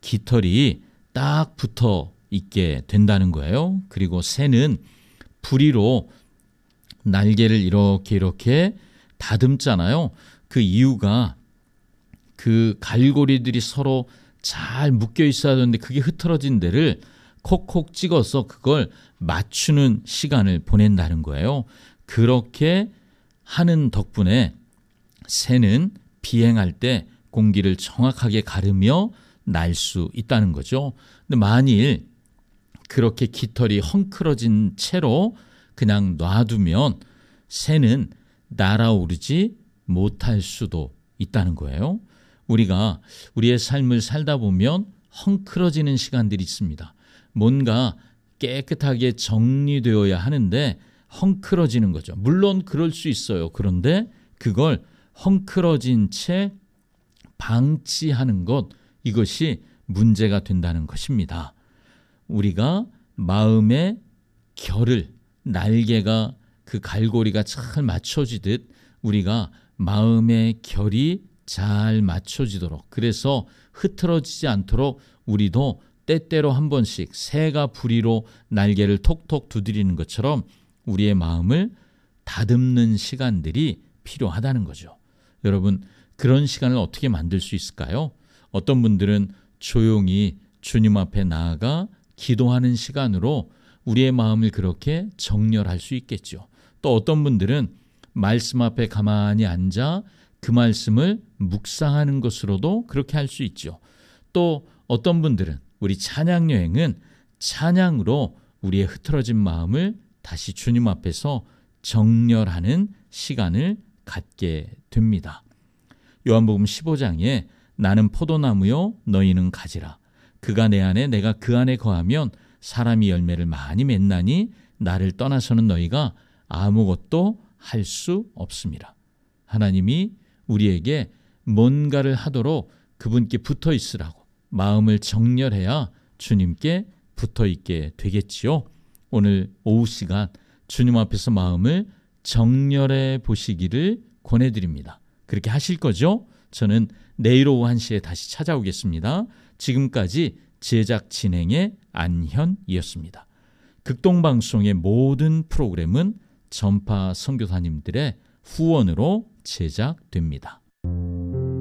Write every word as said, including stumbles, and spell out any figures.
깃털이 딱 붙어 있게 된다는 거예요. 그리고 새는 부리로 날개를 이렇게 이렇게 다듬잖아요. 그 이유가 그 갈고리들이 서로 잘 묶여 있어야 되는데 그게 흐트러진 데를 콕콕 찍어서 그걸 맞추는 시간을 보낸다는 거예요. 그렇게 하는 덕분에 새는 비행할 때 공기를 정확하게 가르며 날 수 있다는 거죠. 근데 만일 그렇게 깃털이 헝클어진 채로 그냥 놔두면 새는 날아오르지 못할 수도 있다는 거예요. 우리가 우리의 삶을 살다 보면 헝클어지는 시간들이 있습니다. 뭔가 깨끗하게 정리되어야 하는데 헝클어지는 거죠. 물론 그럴 수 있어요. 그런데 그걸 헝클어진 채 방치하는 것, 이것이 문제가 된다는 것입니다. 우리가 마음의 결을, 날개가 그 갈고리가 잘 맞춰지듯 우리가 마음의 결이 잘 맞춰지도록, 그래서 흐트러지지 않도록 우리도 때때로 한 번씩 새가 부리로 날개를 톡톡 두드리는 것처럼 우리의 마음을 다듬는 시간들이 필요하다는 거죠. 여러분, 그런 시간을 어떻게 만들 수 있을까요? 어떤 분들은 조용히 주님 앞에 나아가 기도하는 시간으로 우리의 마음을 그렇게 정렬할 수 있겠죠. 또 어떤 분들은 말씀 앞에 가만히 앉아 그 말씀을 묵상하는 것으로도 그렇게 할 수 있죠. 또 어떤 분들은 우리 찬양 여행은 찬양으로 우리의 흐트러진 마음을 다시 주님 앞에서 정렬하는 시간을 갖게 됩니다. 요한복음 십오 장에 나는 포도나무요 너희는 가지라. 그가 내 안에 내가 그 안에 거하면 사람이 열매를 많이 맺나니 나를 떠나서는 너희가 아무것도 할 수 없습니다. 하나님이 우리에게 뭔가를 하도록 그분께 붙어 있으라고 마음을 정렬해야 주님께 붙어 있게 되겠지요. 오늘 오후 시간 주님 앞에서 마음을 정렬해 보시기를 권해드립니다. 그렇게 하실 거죠? 저는 내일 오후 한 시에 다시 찾아오겠습니다. 지금까지 제작 진행의 안현이었습니다. 극동방송의 모든 프로그램은 전파 선교사님들의 후원으로 제작됩니다.